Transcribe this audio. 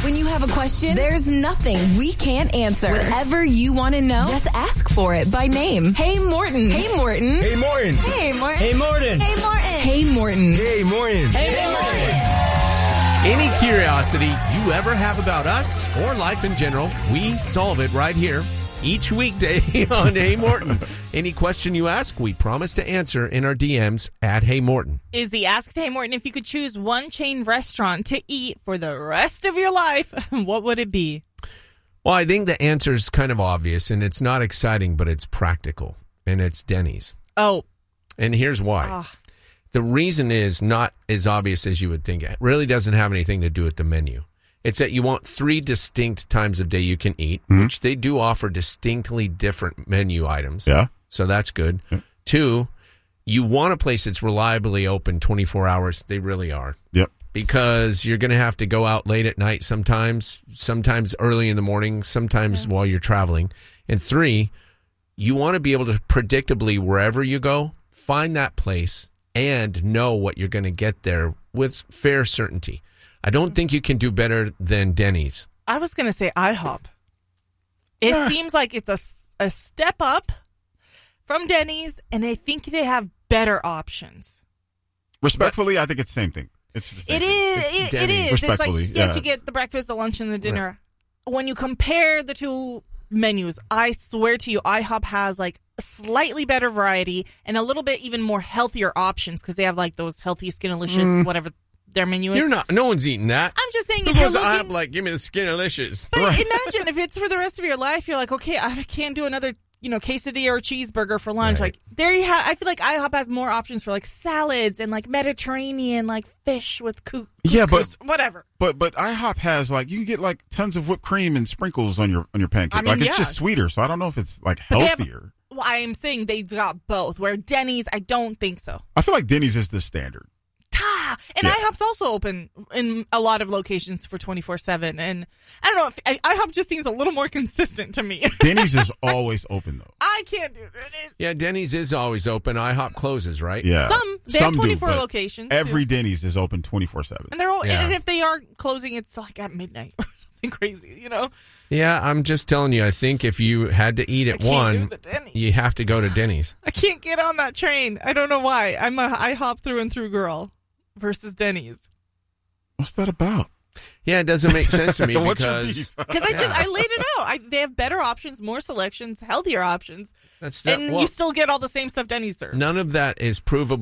When you have a question, there's nothing we can't answer. Whatever you want to know, just ask for it by name. Hey, Morton. Hey, Morton. Hey, Morton. Hey, Morton. Hey, Morton. Hey, Morton. Hey, Morton. Hey, Morton. Hey, Morton. Any curiosity you ever have about us or life in general, we solve it right here each weekday on Hey Morton. Any question you ask, we promise to answer in our DMs at Hey Morton. Izzy asked Hey Morton if you could choose one chain restaurant to eat for the rest of your life, what would it be? Well, I think the answer is kind of obvious, and it's not exciting, but it's practical, and it's Denny's. Oh. And here's why. The reason is not as obvious as you would think. It really doesn't have anything to do with the menu. It's that you want 3 distinct times of day you can eat, which they do offer distinctly different menu items. Yeah. So that's good. Yeah. 2, you want a place that's reliably open 24 hours. They really are. Yep. Because you're going to have to go out late at night sometimes early in the morning, sometimes while you're traveling. And 3, you want to be able to predictably, wherever you go, find that place and know what you're going to get there with fair certainty. I don't think you can do better than Denny's. I was going to say IHOP. It seems like it's a step up from Denny's, and I think they have better options. Respectfully, I think it's the same thing. It's the same thing. It is. Respectfully, it's like, you get the breakfast, the lunch, and the dinner. Right. When you compare the two menus, I swear to you, IHOP has like a slightly better variety and a little bit even more healthier options because they have like those healthy Skinalicious, whatever their menu is. No one's eating that. I'm just saying. Who goes to IHOP like, give me the Skinalicious? But imagine if it's for the rest of your life, you're like, okay, I can't do another, quesadilla or cheeseburger for lunch. Right. Like there you have. I feel like IHOP has more options for like salads and like Mediterranean, like fish with couscous, but whatever. But IHOP has like you can get like tons of whipped cream and sprinkles on your pancake. I mean, it's just sweeter. So I don't know if it's like healthier. Well, I am saying they've got both. Where Denny's, I don't think so. I feel like Denny's is the standard. And IHOP's also open in a lot of locations for 24/7. And I don't know, IHOP just seems a little more consistent to me. Denny's is always open, though. I can't do it. Yeah, Denny's is always open. IHOP closes, right? Yeah. They have 24 locations. Every Denny's is open 24/7. And they're all, and if they are closing, it's like at midnight or something crazy, Yeah, I'm just telling you, I think if you had to eat at one, you have to go to Denny's. I can't get on that train. I don't know why. I'm a IHOP through and through girl versus Denny's. What's that about? Yeah, it doesn't make sense to me because I laid it out. They have better options, more selections, healthier options, you still get all the same stuff Denny's serves. None of that is provable.